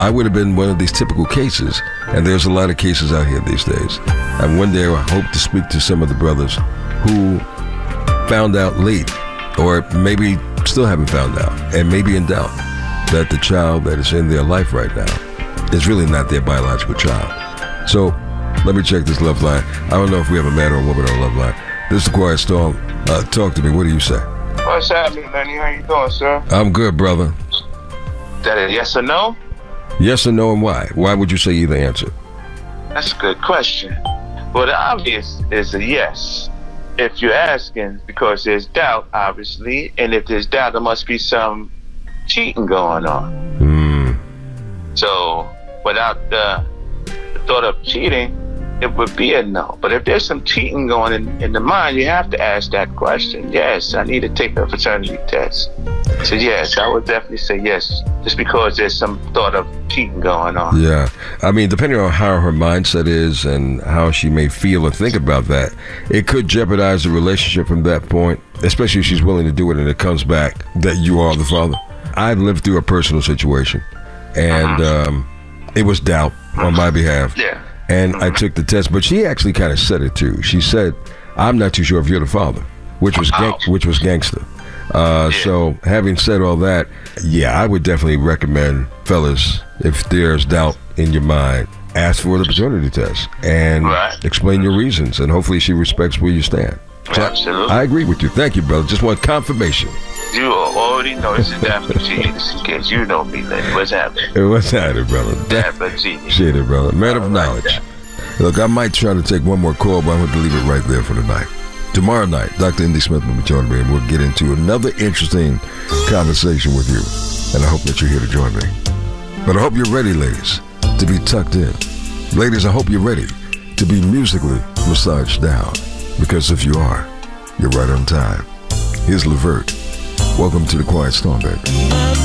I would have been one of these typical cases, and there's a lot of cases out here these days. And one day I hope to speak to some of the brothers who found out late, or maybe still haven't found out, and maybe in doubt, that the child that is in their life right now is really not their biological child. So let me check this love line. I don't know if we have a man or a woman on the love line. This is the Quiet Storm. Talk to me. What do you say? What's happening, Lenny? How you doing, sir? I'm good, brother. That a yes or no? Yes or no, and why? Why would you say either answer? That's a good question. Well, the obvious is a yes. If you're asking, because there's doubt, obviously, and if there's doubt, there must be some cheating going on. So, without the thought of cheating, it would be a no. But if there's some cheating going in the mind, you have to ask that question. Yes, I need to take a paternity test. So yes, I would definitely say yes, just because there's some thought of cheating going on. Yeah. I mean, depending on how her mindset is and how she may feel or think about that, it could jeopardize the relationship from that point, especially if she's willing to do it and it comes back that you are the father. I've lived through a personal situation, and it was doubt on my behalf. Yeah. And I took the test, but she actually kind of said it too. She said, "I'm not too sure if you're the father," which was gangster. So having said all that, yeah, I would definitely recommend, fellas, if there's doubt in your mind, ask for the paternity test and explain your reasons, and hopefully she respects where you stand. So Absolutely. I agree with you. Thank you, brother. Just want confirmation. You already know this is definitely genius, because you know me, Lenny. What's happening? What's happening, brother? Definitely genius. Shit it, brother. Man of knowledge. Look, I might try to take one more call, but I'm going to leave it right there for tonight. Tomorrow night, Dr. Indy Smith will be joining me, and we'll get into another interesting conversation with you. And I hope that you're here to join me. But I hope you're ready, ladies, to be tucked in. Ladies, I hope you're ready to be musically massaged down. Because if you are, you're right on time. Here's Levert. Welcome to the Quiet Storm, baby.